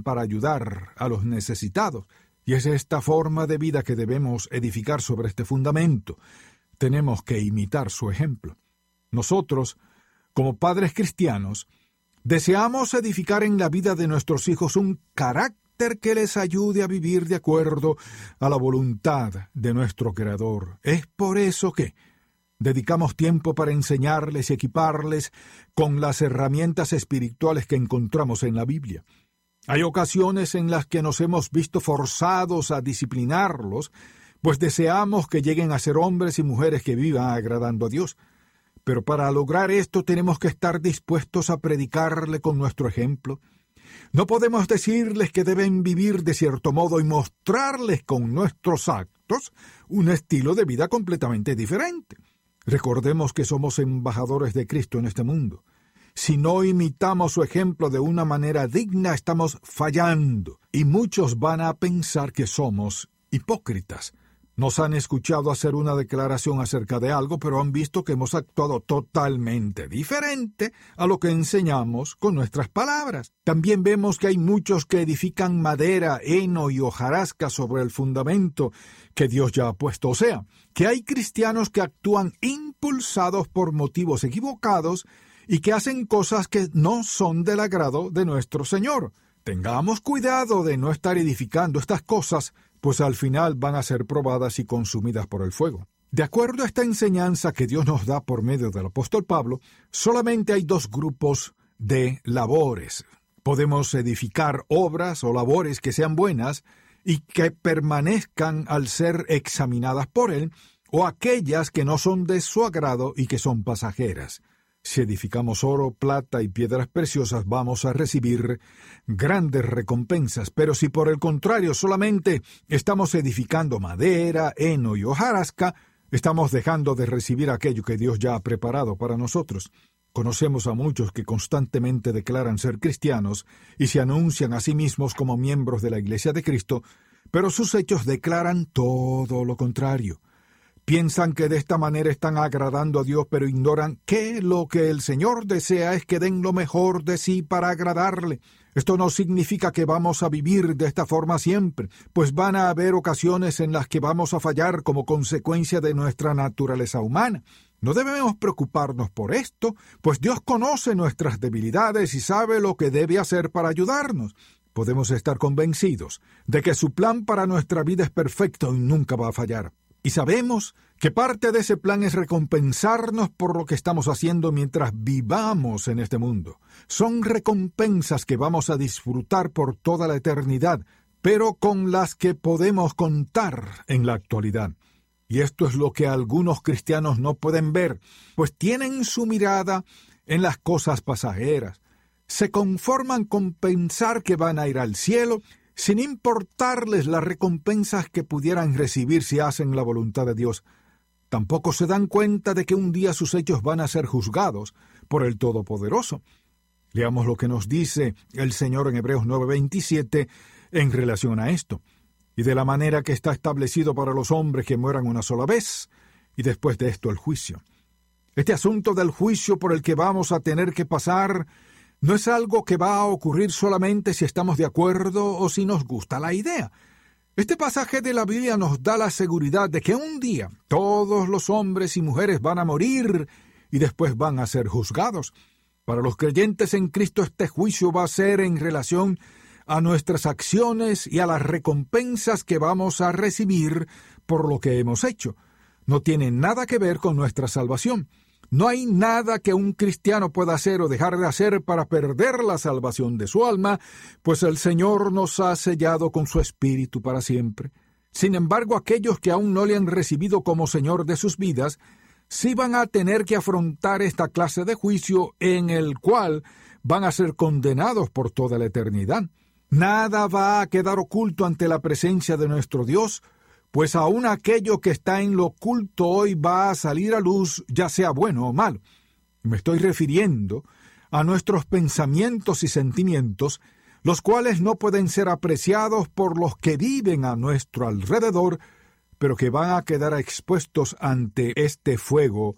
para ayudar a los necesitados. Y es esta forma de vida que debemos edificar sobre este fundamento. Tenemos que imitar su ejemplo. Nosotros, como padres cristianos, deseamos edificar en la vida de nuestros hijos un carácter que les ayude a vivir de acuerdo a la voluntad de nuestro Creador. Es por eso que dedicamos tiempo para enseñarles y equiparles con las herramientas espirituales que encontramos en la Biblia. Hay ocasiones en las que nos hemos visto forzados a disciplinarlos, pues deseamos que lleguen a ser hombres y mujeres que vivan agradando a Dios. Pero para lograr esto tenemos que estar dispuestos a predicarle con nuestro ejemplo. No podemos decirles que deben vivir de cierto modo y mostrarles con nuestros actos un estilo de vida completamente diferente. Recordemos que somos embajadores de Cristo en este mundo. Si no imitamos su ejemplo de una manera digna, estamos fallando, y muchos van a pensar que somos hipócritas. Nos han escuchado hacer una declaración acerca de algo, pero han visto que hemos actuado totalmente diferente a lo que enseñamos con nuestras palabras. También vemos que hay muchos que edifican madera, heno y hojarasca sobre el fundamento que Dios ya ha puesto. O sea, que hay cristianos que actúan impulsados por motivos equivocados y que hacen cosas que no son del agrado de nuestro Señor. Tengamos cuidado de no estar edificando estas cosas, pues al final van a ser probadas y consumidas por el fuego. De acuerdo a esta enseñanza que Dios nos da por medio del apóstol Pablo, solamente hay dos grupos de labores. Podemos edificar obras o labores que sean buenas y que permanezcan al ser examinadas por Él, o aquellas que no son de su agrado y que son pasajeras. Si edificamos oro, plata y piedras preciosas, vamos a recibir grandes recompensas, pero si por el contrario solamente estamos edificando madera, heno y hojarasca, estamos dejando de recibir aquello que Dios ya ha preparado para nosotros. Conocemos a muchos que constantemente declaran ser cristianos y se anuncian a sí mismos como miembros de la Iglesia de Cristo, pero sus hechos declaran todo lo contrario. Piensan que de esta manera están agradando a Dios, pero ignoran que lo que el Señor desea es que den lo mejor de sí para agradarle. Esto no significa que vamos a vivir de esta forma siempre, pues van a haber ocasiones en las que vamos a fallar como consecuencia de nuestra naturaleza humana. No debemos preocuparnos por esto, pues Dios conoce nuestras debilidades y sabe lo que debe hacer para ayudarnos. Podemos estar convencidos de que su plan para nuestra vida es perfecto y nunca va a fallar. Y sabemos que parte de ese plan es recompensarnos por lo que estamos haciendo mientras vivamos en este mundo. Son recompensas que vamos a disfrutar por toda la eternidad, pero con las que podemos contar en la actualidad. Y esto es lo que algunos cristianos no pueden ver, pues tienen su mirada en las cosas pasajeras. Se conforman con pensar que van a ir al cielo, sin importarles las recompensas que pudieran recibir si hacen la voluntad de Dios. Tampoco se dan cuenta de que un día sus hechos van a ser juzgados por el Todopoderoso. Leamos lo que nos dice el Señor en Hebreos 9:27 en relación a esto. Y de la manera que está establecido para los hombres que mueran una sola vez, y después de esto el juicio. Este asunto del juicio por el que vamos a tener que pasar no es algo que va a ocurrir solamente si estamos de acuerdo o si nos gusta la idea. Este pasaje de la Biblia nos da la seguridad de que un día todos los hombres y mujeres van a morir y después van a ser juzgados. Para los creyentes en Cristo este juicio va a ser en relación a nuestras acciones y a las recompensas que vamos a recibir por lo que hemos hecho. No tiene nada que ver con nuestra salvación. No hay nada que un cristiano pueda hacer o dejar de hacer para perder la salvación de su alma, pues el Señor nos ha sellado con su Espíritu para siempre. Sin embargo, aquellos que aún no le han recibido como Señor de sus vidas, sí van a tener que afrontar esta clase de juicio en el cual van a ser condenados por toda la eternidad. Nada va a quedar oculto ante la presencia de nuestro Dios, pues aún aquello que está en lo oculto hoy va a salir a luz, ya sea bueno o malo. Me estoy refiriendo a nuestros pensamientos y sentimientos, los cuales no pueden ser apreciados por los que viven a nuestro alrededor, pero que van a quedar expuestos ante este fuego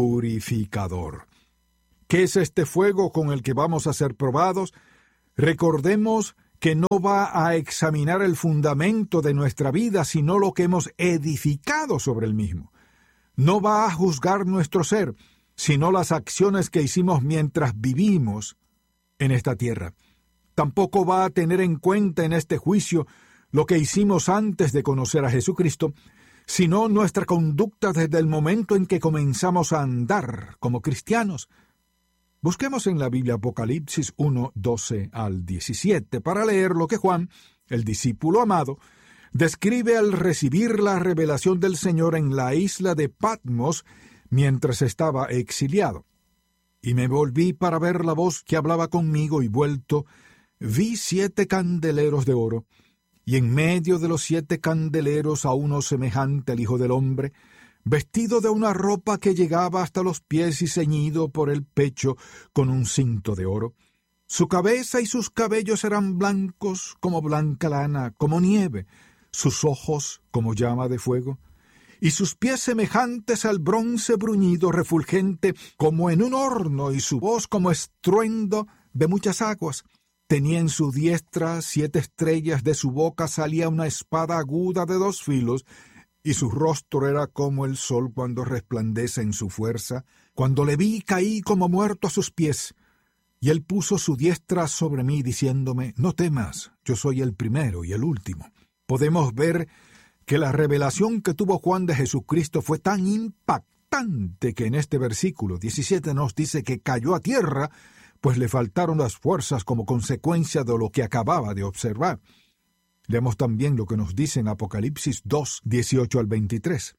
purificador. ¿Qué es este fuego con el que vamos a ser probados? Recordemos que no va a examinar el fundamento de nuestra vida, sino lo que hemos edificado sobre el mismo. No va a juzgar nuestro ser, sino las acciones que hicimos mientras vivimos en esta tierra. Tampoco va a tener en cuenta en este juicio lo que hicimos antes de conocer a Jesucristo, sino nuestra conducta desde el momento en que comenzamos a andar como cristianos. Busquemos en la Biblia Apocalipsis 1, 12 al 17 para leer lo que Juan, el discípulo amado, describe al recibir la revelación del Señor en la isla de Patmos mientras estaba exiliado. Y me volví para ver la voz que hablaba conmigo, y vuelto, vi 7 candeleros de oro, y en medio de los 7 candeleros a uno semejante al Hijo del Hombre, vestido de una ropa que llegaba hasta los pies y ceñido por el pecho con un cinto de oro. Su cabeza y sus cabellos eran blancos como blanca lana, como nieve, sus ojos como llama de fuego, y sus pies semejantes al bronce bruñido refulgente como en un horno, y su voz como estruendo de muchas aguas. Tenía en su diestra 7 estrellas, de su boca salía una espada aguda de 2 filos, y su rostro era como el sol cuando resplandece en su fuerza. Cuando le vi, caí como muerto a sus pies, y él puso su diestra sobre mí, diciéndome: no temas, yo soy el primero y el último. Podemos ver que la revelación que tuvo Juan de Jesucristo fue tan impactante que en este versículo 17 nos dice que cayó a tierra, pues le faltaron las fuerzas como consecuencia de lo que acababa de observar. Leemos también lo que nos dice en Apocalipsis 2, 18 al 23.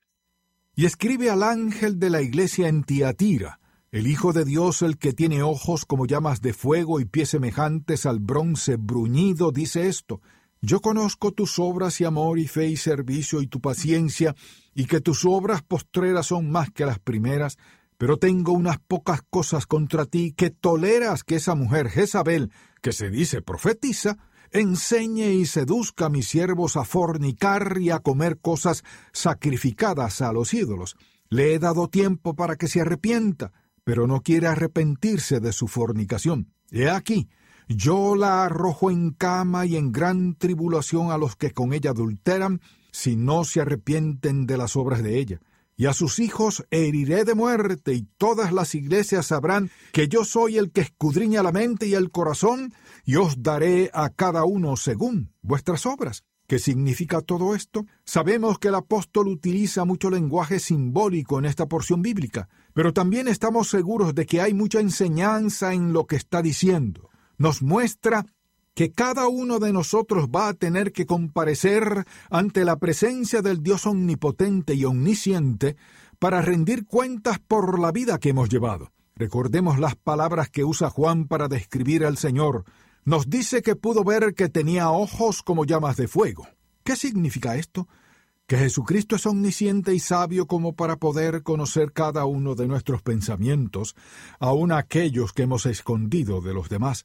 Y escribe al ángel de la iglesia en Tiatira, el Hijo de Dios, el que tiene ojos como llamas de fuego y pies semejantes al bronce bruñido, dice esto: yo conozco tus obras y amor y fe y servicio y tu paciencia, y que tus obras postreras son más que las primeras, pero tengo unas pocas cosas contra ti, que toleras que esa mujer Jezabel, que se dice profetiza, enseñe y seduzca a mis siervos a fornicar y a comer cosas sacrificadas a los ídolos. Le he dado tiempo para que se arrepienta, pero no quiere arrepentirse de su fornicación. He aquí, yo la arrojo en cama y en gran tribulación a los que con ella adulteran, si no se arrepienten de las obras de ella. Y a sus hijos heriré de muerte, y todas las iglesias sabrán que yo soy el que escudriña la mente y el corazón, y os daré a cada uno según vuestras obras. ¿Qué significa todo esto? Sabemos que el apóstol utiliza mucho lenguaje simbólico en esta porción bíblica, pero también estamos seguros de que hay mucha enseñanza en lo que está diciendo. Nos muestra que cada uno de nosotros va a tener que comparecer ante la presencia del Dios omnipotente y omnisciente para rendir cuentas por la vida que hemos llevado. Recordemos las palabras que usa Juan para describir al Señor. Nos dice que pudo ver que tenía ojos como llamas de fuego. ¿Qué significa esto? Que Jesucristo es omnisciente y sabio como para poder conocer cada uno de nuestros pensamientos, aun aquellos que hemos escondido de los demás.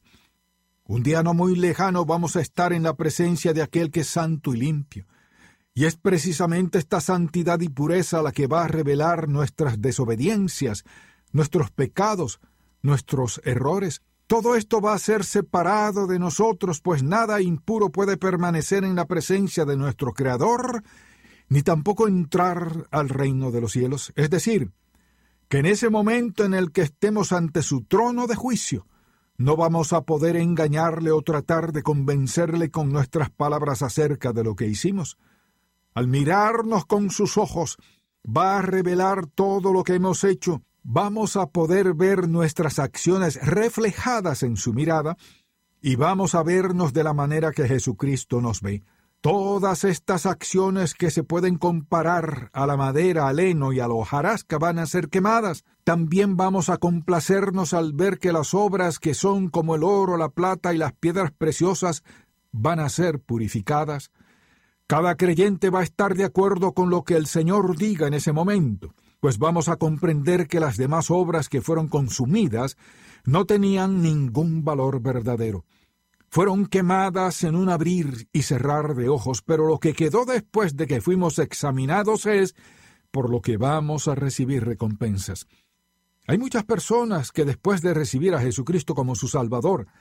Un día no muy lejano vamos a estar en la presencia de aquel que es santo y limpio. Y es precisamente esta santidad y pureza la que va a revelar nuestras desobediencias, nuestros pecados, nuestros errores. Todo esto va a ser separado de nosotros, pues nada impuro puede permanecer en la presencia de nuestro Creador, ni tampoco entrar al reino de los cielos. Es decir, que en ese momento en el que estemos ante su trono de juicio, no vamos a poder engañarle o tratar de convencerle con nuestras palabras acerca de lo que hicimos. Al mirarnos con sus ojos, va a revelar todo lo que hemos hecho. Vamos a poder ver nuestras acciones reflejadas en su mirada y vamos a vernos de la manera que Jesucristo nos ve. Todas estas acciones que se pueden comparar a la madera, al heno y a la hojarasca van a ser quemadas. También vamos a complacernos al ver que las obras que son como el oro, la plata y las piedras preciosas van a ser purificadas. Cada creyente va a estar de acuerdo con lo que el Señor diga en ese momento, pues vamos a comprender que las demás obras que fueron consumidas no tenían ningún valor verdadero. Fueron quemadas en un abrir y cerrar de ojos, pero lo que quedó después de que fuimos examinados es por lo que vamos a recibir recompensas. Hay muchas personas que después de recibir a Jesucristo como su Salvador,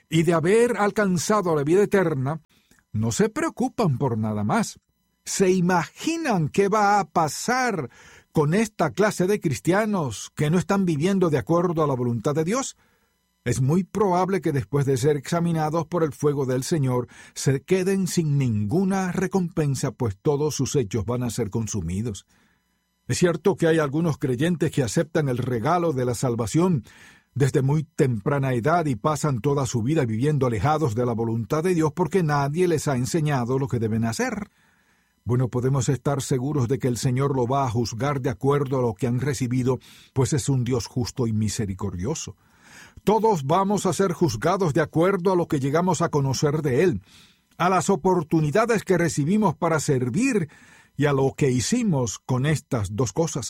y de haber alcanzado la vida eterna, no se preocupan por nada más. ¿Se imaginan qué va a pasar con esta clase de cristianos que no están viviendo de acuerdo a la voluntad de Dios? Es muy probable que después de ser examinados por el fuego del Señor, se queden sin ninguna recompensa, pues todos sus hechos van a ser consumidos. Es cierto que hay algunos creyentes que aceptan el regalo de la salvación desde muy temprana edad y pasan toda su vida viviendo alejados de la voluntad de Dios porque nadie les ha enseñado lo que deben hacer. Bueno, podemos estar seguros de que el Señor lo va a juzgar de acuerdo a lo que han recibido, pues es un Dios justo y misericordioso. Todos vamos a ser juzgados de acuerdo a lo que llegamos a conocer de Él, a las oportunidades que recibimos para servir y a lo que hicimos con estas dos cosas.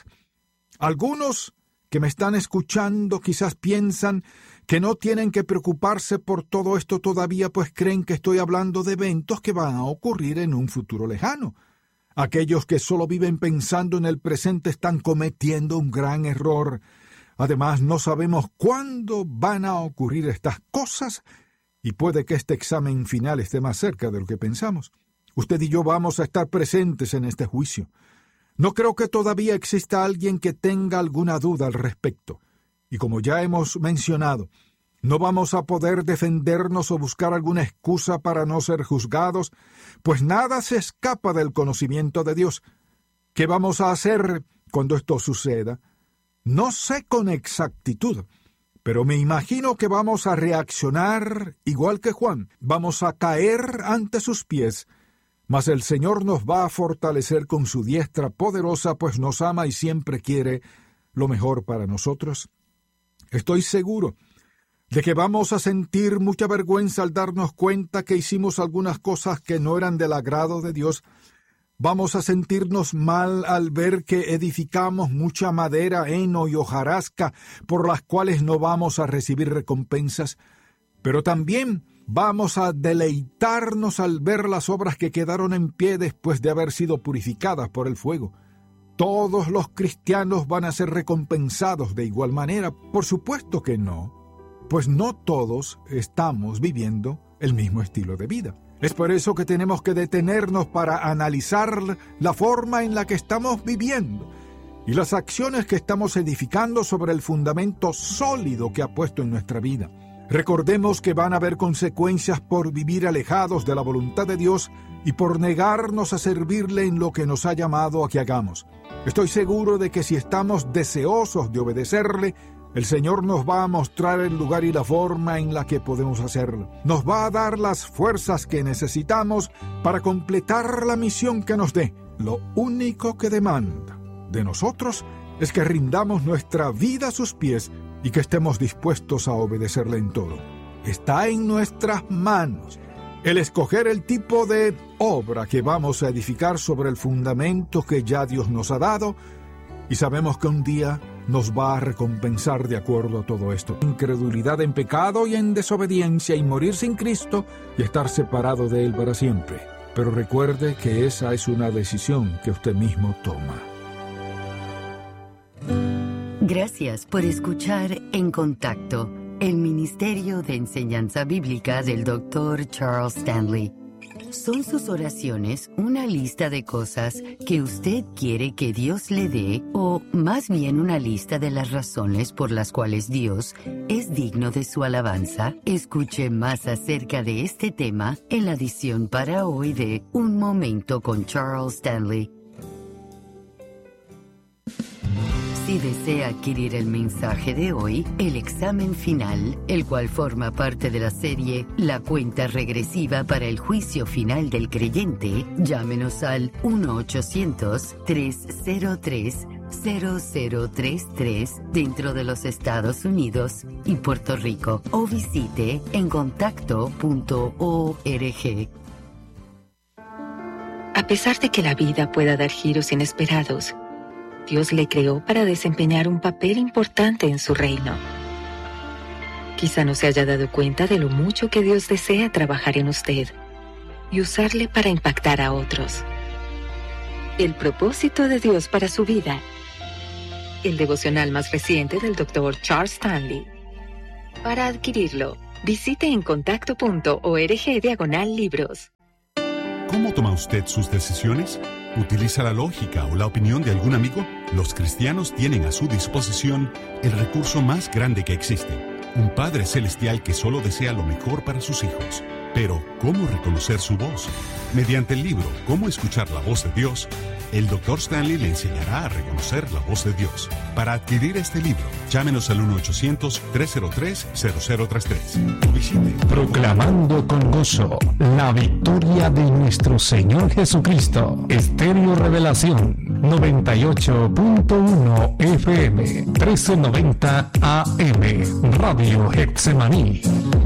Algunos que me están escuchando quizás piensan que no tienen que preocuparse por todo esto todavía, pues creen que estoy hablando de eventos que van a ocurrir en un futuro lejano. Aquellos que solo viven pensando en el presente están cometiendo un gran error. Además, no sabemos cuándo van a ocurrir estas cosas y puede que este examen final esté más cerca de lo que pensamos. Usted y yo vamos a estar presentes en este juicio. No creo que todavía exista alguien que tenga alguna duda al respecto. Y como ya hemos mencionado, no vamos a poder defendernos o buscar alguna excusa para no ser juzgados, pues nada se escapa del conocimiento de Dios. ¿Qué vamos a hacer cuando esto suceda? No sé con exactitud, pero me imagino que vamos a reaccionar igual que Juan. Vamos a caer ante sus pies, mas el Señor nos va a fortalecer con su diestra poderosa, pues nos ama y siempre quiere lo mejor para nosotros. Estoy seguro de que vamos a sentir mucha vergüenza al darnos cuenta que hicimos algunas cosas que no eran del agrado de Dios. Vamos a sentirnos mal al ver que edificamos mucha madera, heno y hojarasca, por las cuales no vamos a recibir recompensas, pero también vamos a deleitarnos al ver las obras que quedaron en pie después de haber sido purificadas por el fuego. ¿Todos los cristianos van a ser recompensados de igual manera? Por supuesto que no, pues no todos estamos viviendo el mismo estilo de vida. Es por eso que tenemos que detenernos para analizar la forma en la que estamos viviendo y las acciones que estamos edificando sobre el fundamento sólido que ha puesto en nuestra vida. Recordemos que van a haber consecuencias por vivir alejados de la voluntad de Dios y por negarnos a servirle en lo que nos ha llamado a que hagamos. Estoy seguro de que si estamos deseosos de obedecerle, el Señor nos va a mostrar el lugar y la forma en la que podemos hacerlo. Nos va a dar las fuerzas que necesitamos para completar la misión que nos dé. Lo único que demanda de nosotros es que rindamos nuestra vida a sus pies y que estemos dispuestos a obedecerle en todo. Está en nuestras manos el escoger el tipo de obra que vamos a edificar sobre el fundamento que ya Dios nos ha dado, y sabemos que un día nos va a recompensar de acuerdo a todo esto. Incredulidad en pecado y en desobediencia y morir sin Cristo y estar separado de Él para siempre. Pero recuerde que esa es una decisión que usted mismo toma. Gracias por escuchar En Contacto, el Ministerio de Enseñanza Bíblica del Dr. Charles Stanley. ¿Son sus oraciones una lista de cosas que usted quiere que Dios le dé, o más bien una lista de las razones por las cuales Dios es digno de su alabanza? Escuche más acerca de este tema en la edición para hoy de Un Momento con Charles Stanley. Si desea adquirir el mensaje de hoy, el examen final, el cual forma parte de la serie La cuenta regresiva para el juicio final del creyente, llámenos al 1-800-303-0033 dentro de los Estados Unidos y Puerto Rico, o visite encontacto.org. A pesar de que la vida pueda dar giros inesperados, Dios le creó para desempeñar un papel importante en su reino. Quizá no se haya dado cuenta de lo mucho que Dios desea trabajar en usted y usarle para impactar a otros. El propósito de Dios para su vida. El devocional más reciente del Dr. Charles Stanley. Para adquirirlo, Visite encontacto.org/libros. ¿Cómo toma usted sus decisiones? ¿Utiliza la lógica o la opinión de algún amigo? Los cristianos tienen a su disposición el recurso más grande que existe, un Padre Celestial que solo desea lo mejor para sus hijos. Pero, ¿cómo reconocer su voz? Mediante el libro ¿Cómo escuchar la voz de Dios?, el Dr. Stanley le enseñará a reconocer la voz de Dios. Para adquirir este libro, llámenos al 1-800-303-0033 o visite Proclamando con gozo la victoria de nuestro Señor Jesucristo. Estéreo Revelación 98.1 FM 1390 AM Radio Getsemaní.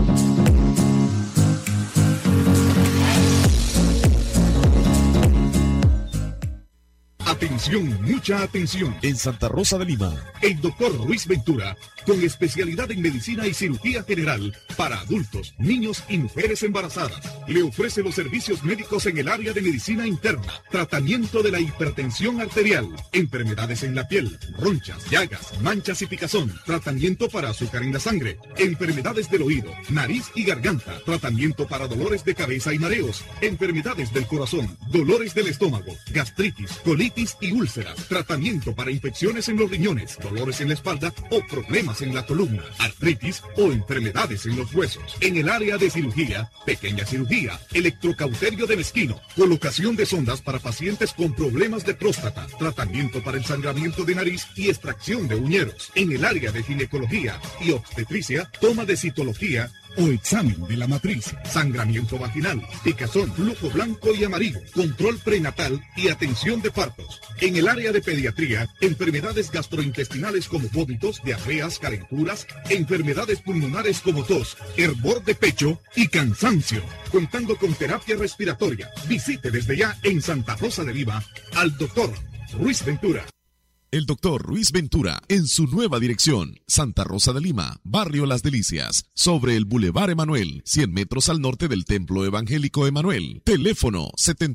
Atención, mucha atención. En Santa Rosa de Lima, el doctor Ruiz Ventura, con especialidad en medicina y cirugía general para adultos, niños y mujeres embarazadas, le ofrece los servicios médicos en el área de medicina interna, tratamiento de la hipertensión arterial, enfermedades en la piel, ronchas, llagas, manchas y picazón, tratamiento para azúcar en la sangre, enfermedades del oído, nariz y garganta, tratamiento para dolores de cabeza y mareos, enfermedades del corazón, dolores del estómago, gastritis, colitis y úlceras, tratamiento para infecciones en los riñones, dolores en la espalda o problemas en la columna, artritis o enfermedades en los huesos. En el área de cirugía, pequeña cirugía, electrocauterio de mezquino, colocación de sondas para pacientes con problemas de próstata, tratamiento para el sangramiento de nariz y extracción de uñeros. En el área de ginecología y obstetricia, toma de citología o examen de la matriz, sangramiento vaginal, picazón, flujo blanco y amarillo, control prenatal y atención de partos. En el área de pediatría, enfermedades gastrointestinales como vómitos, diarreas, calenturas, enfermedades pulmonares como tos, hervor de pecho y cansancio. Contando con terapia respiratoria. Visite desde ya en Santa Rosa de Lima al doctor Ruiz Ventura. El doctor Ruiz Ventura, en su nueva dirección, Santa Rosa de Lima, Barrio Las Delicias, sobre el Boulevard Emanuel, 100 metros al norte del Templo Evangélico Emanuel. Teléfono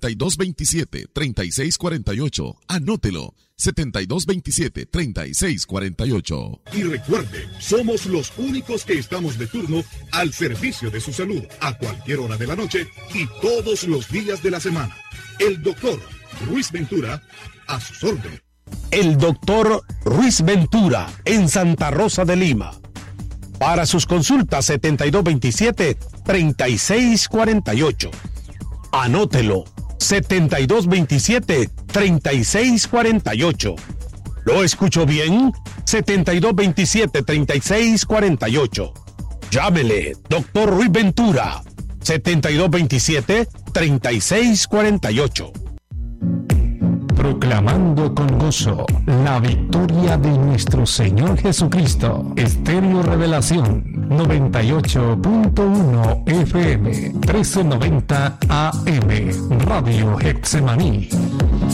7227-3648. Anótelo, 7227-3648. Y recuerde, somos los únicos que estamos de turno al servicio de su salud, a cualquier hora de la noche y todos los días de la semana. El doctor Ruiz Ventura, a sus órdenes. El doctor Ruiz Ventura, en Santa Rosa de Lima. Para sus consultas, 7227-3648. Anótelo, 7227-3648. ¿Lo escucho bien? 7227-3648. Llámele, doctor Ruiz Ventura, 7227-3648. Proclamando con gozo la victoria de nuestro Señor Jesucristo. Estéreo Revelación 98.1 FM 1390 AM Radio Getsemaní.